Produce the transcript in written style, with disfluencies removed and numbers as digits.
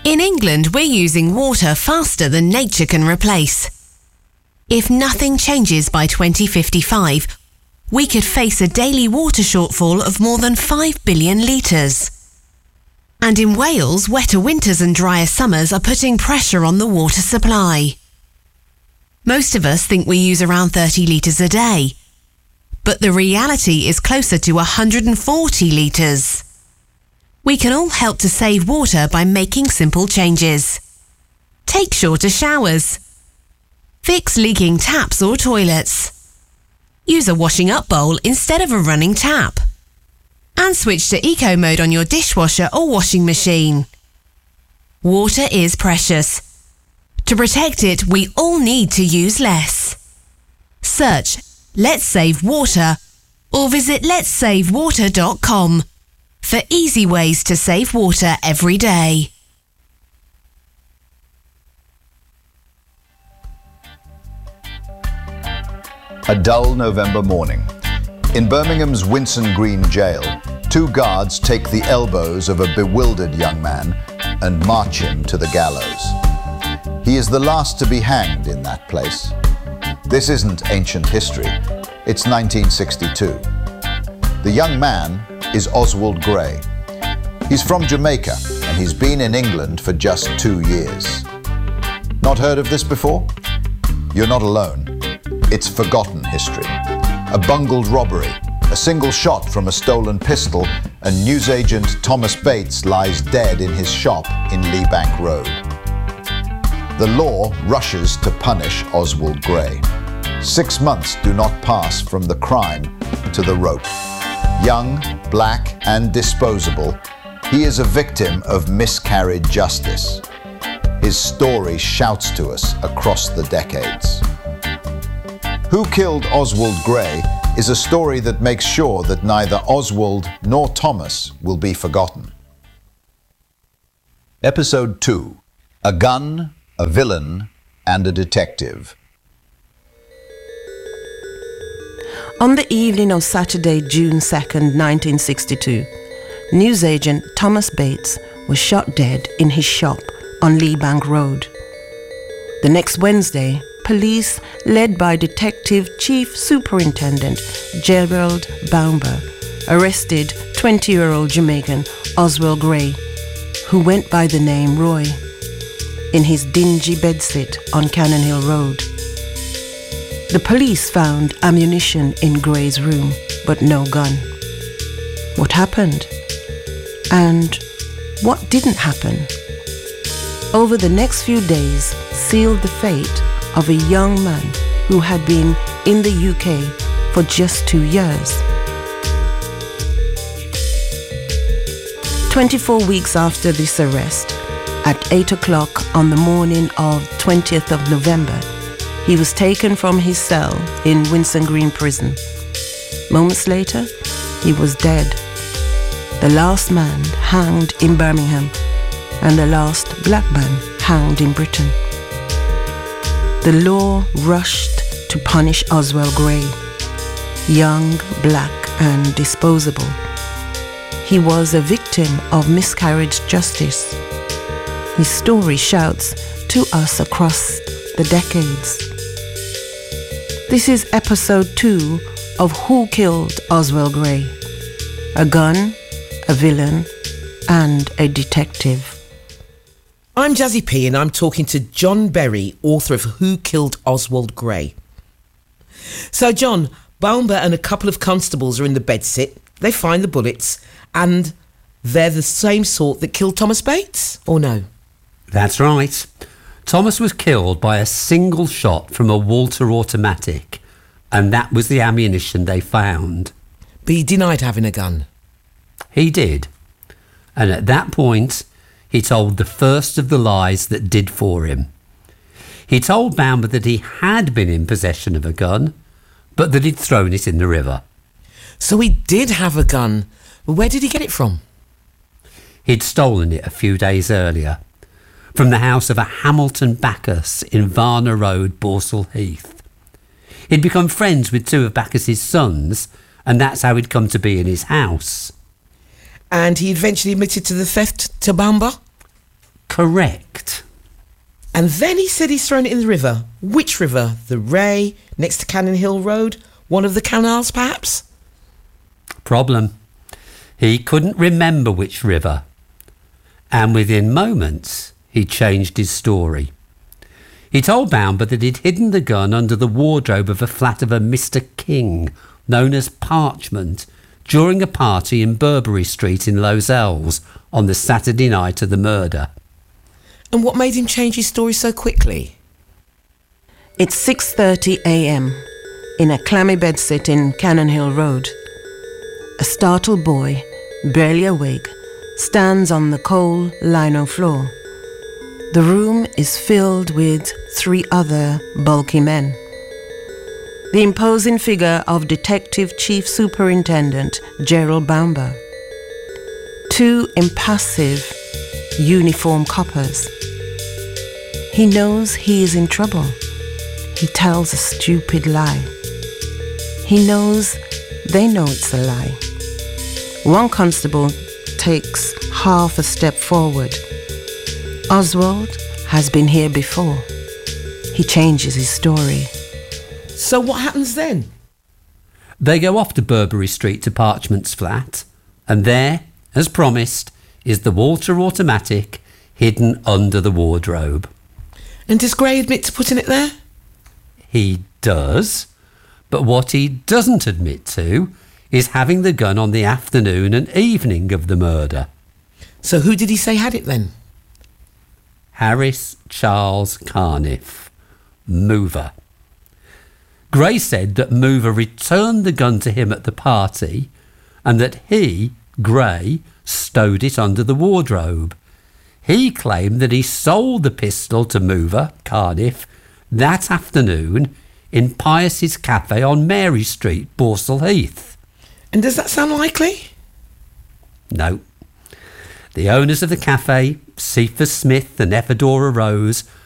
In England, we're using water faster than nature can replace. If nothing changes by 2055, we could face a daily water shortfall of more than 5 billion litres. And in Wales, wetter winters and drier summers are putting pressure on the water supply. Most of us think we use around 30 litres a day, but the reality is closer to 140 litres. We can all help to save water by making simple changes. Take shorter showers. Fix leaking taps or toilets. Use a washing up bowl instead of a running tap. And switch to eco mode on your dishwasher or washing machine. Water is precious. To protect it, we all need to use less. Search Let's Save Water or visit letssavewater.com for easy ways to save water every day. A dull November morning. In Birmingham's Winson Green jail, two guards take the elbows of a bewildered young man and march him to the gallows. He is the last to be hanged in that place. This isn't ancient history, it's 1962. The young man is Oswald Gray. He's from Jamaica and he's been in England for just 2 years. Not heard of this before? You're not alone. It's forgotten history. A bungled robbery, a single shot from a stolen pistol, and newsagent Thomas Bates lies dead in his shop in Lee Bank Road. The law rushes to punish Oswald Gray. 6 months do not pass from the crime to the rope. Young, black, and disposable, he is a victim of miscarried justice. His story shouts to us across the decades. Who Killed Oswald Gray is a story that makes sure that neither Oswald nor Thomas will be forgotten. Episode 2. A Gun, a Villain, and a Detective. On the evening of Saturday, June 2nd, 1962, newsagent Thomas Bates was shot dead in his shop on Lee Bank Road. The next Wednesday, police, led by Detective Chief Superintendent Gerald Baumber, arrested 20-year-old Jamaican Oswald Gray, who went by the name Roy, in his dingy bedsit on Cannon Hill Road. The police found ammunition in Gray's room, but no gun. What happened? And what didn't happen? Over the next few days sealed the fate of a young man who had been in the UK for just 2 years. 24 weeks after this arrest, at 8 o'clock on the morning of 20th of November, he was taken from his cell in Winson Green Prison. Moments later, he was dead. The last man hanged in Birmingham and the last black man hanged in Britain. The law rushed to punish Oswald Gray, young, black, and disposable. He was a victim of miscarriage justice. His story shouts to us across the decades. This is episode 2 of Who Killed Oswald Gray? A gun, a villain, and a detective. I'm Jazzy P and I'm talking to John Berry, author of Who Killed Oswald Gray. So John, Baumber and a couple of constables are in the bedsit. They find the bullets and they're the same sort that killed Thomas Bates, or no? That's right. Thomas was killed by a single shot from a Walter automatic, and that was the ammunition they found. But he denied having a gun. He did. And at that point, he told the first of the lies that did for him. He told Baumber that he had been in possession of a gun, but that he'd thrown it in the river. So he did have a gun. But where did he get it from? He'd stolen it a few days earlier, from the house of a Hamilton Bacchus in Varna Road, Borsall Heath. He'd become friends with two of Bacchus's sons, and that's how he'd come to be in his house. And he eventually admitted to the theft to Baumber? correct. And then he said he's thrown it in the river. Which river? The Ray, next to Cannon Hill Road? One of the canals, perhaps? Problem. He couldn't remember which river. And within moments, he changed his story. He told Baumber that he'd hidden the gun under the wardrobe of a flat of a Mr. King, known as Parchment, during a party in Burberry Street in Lozells on the Saturday night of the murder. And what made him change his story so quickly? It's 6:30 a.m. in a clammy bedsit in Cannon Hill Road. A startled boy, barely awake, stands on the cold lino floor. The room is filled with 3 other bulky men. The imposing figure of Detective Chief Superintendent Gerald Baumber. 2 impassive, uniformed coppers. He knows he is in trouble. He tells a stupid lie. He knows they know it's a lie. One constable takes half a step forward. Oswald has been here before. He changes his story. So what happens then? They go off to Burberry Street to Parchment's flat, and there, as promised, is the Walter automatic hidden under the wardrobe. And does Gray admit to putting it there? He does, but what he doesn't admit to is having the gun on the afternoon and evening of the murder. So who did he say had it then? Harris Charles Carniff, Mover. Gray said that Mover returned the gun to him at the party and that he, Gray, stowed it under the wardrobe. He claimed that he sold the pistol to Mover, Carniff, that afternoon in Pius's Cafe on Mary Street, Borsall Heath. And does that sound likely? No. The owners of the cafe, Cephas Smith and Ephedora Rose,